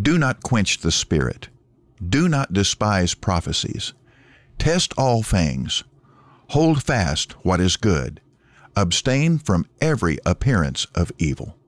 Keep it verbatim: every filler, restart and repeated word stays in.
Do not quench the spirit. Do not despise prophecies. Test all things. Hold fast what is good. Abstain from every appearance of evil.